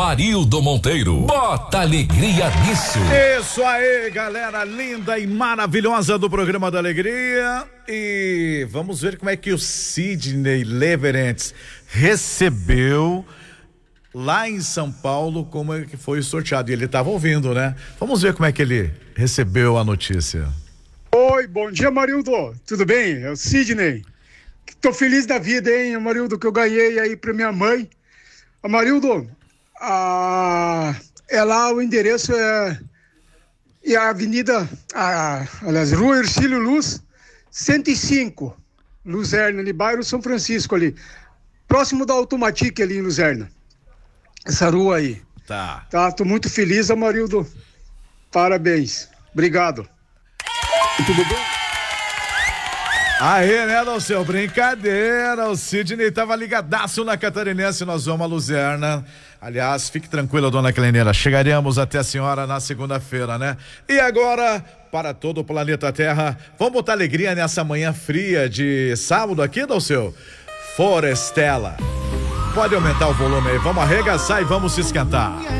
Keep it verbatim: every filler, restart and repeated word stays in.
Marildo Monteiro. Bota alegria nisso. Isso aí, galera linda e maravilhosa do programa da Alegria. E vamos ver como é que o Sidney Leverentes recebeu lá em São Paulo, como é que foi sorteado. E ele estava ouvindo, né? Vamos ver como é que ele recebeu a notícia. Oi, bom dia, Marildo. Tudo bem? É o Sidney. Tô feliz da vida, hein, Marildo, que eu ganhei aí pra minha mãe. Marildo, a... é lá o endereço é, é a avenida, a... aliás, Rua Ercílio Luz, cento e cinco, Luzerna, ali, bairro São Francisco ali, próximo da Automatic ali em Luzerna. Essa rua aí. Tá. Tá, tô muito feliz, Marildo. Parabéns. Obrigado. Tudo bem? Aê, né, Dalceu? Brincadeira, o Sidney tava ligadaço na Catarinense, nós vamos a Luzerna. Aliás, fique tranquila, dona Cleneira, chegaremos até a senhora na segunda-feira, né? E agora, para todo o planeta Terra, vamos botar alegria nessa manhã fria de sábado aqui, Dalceu? Forestella. Pode aumentar o volume aí, vamos arregaçar e vamos se esquentar.